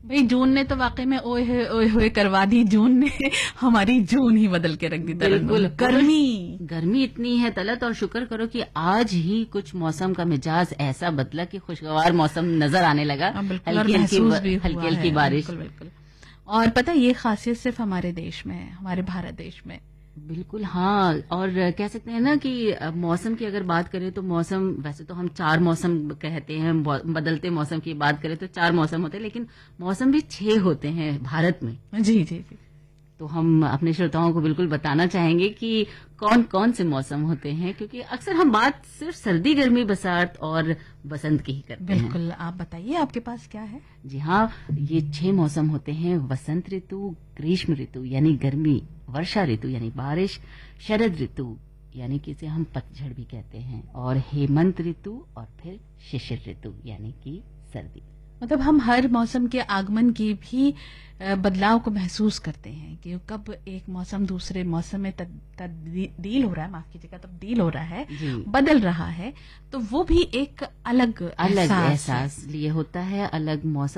भाई जून ने तो वाकई में ओए होए करवा दी। जून ने हमारी जून ही बदल के रख दी। बिल्कुल, गर्मी इतनी है तलत, और शुक्र करो कि आज ही कुछ मौसम का मिजाज ऐसा बदला कि खुशगवार मौसम नजर आने लगा। हल्की हल्की बारिश। बिल्कुल। और पता है ये खासियत सिर्फ हमारे देश में है, हमारे भारत देश में। बिल्कुल हाँ। और कह सकते हैं ना कि मौसम की अगर बात करें तो मौसम, वैसे तो हम 4 मौसम कहते हैं, बदलते मौसम की बात करें तो 4 मौसम होते हैं, लेकिन मौसम भी 6 होते हैं भारत में। जी जी जी। तो हम अपने श्रोताओं को बिल्कुल बताना चाहेंगे कि कौन कौन से मौसम होते हैं, क्योंकि अक्सर हम बात सिर्फ सर्दी, गर्मी, बरसात और बसंत की ही करते हैं। बिल्कुल, आप बताइए आपके पास क्या है। जी हाँ, ये 6 मौसम होते हैं: वसंत ऋतु, ग्रीष्म ऋतु यानी गर्मी, वर्षा ऋतु यानी बारिश, शरद ऋतु यानी कि इसे हम पतझड़ भी कहते हैं, और हेमंत ऋतु, और फिर शिशिर ऋतु यानी कि सर्दी। मतलब हम हर मौसम के आगमन की भी बदलाव को महसूस करते हैं कि कब एक मौसम दूसरे मौसम में तब्दील हो रहा है, माफ कीजिएगा, तब्दील हो रहा है, बदल रहा है, तो वो भी एक अलग एहसास लिए होता है। अलग मौसम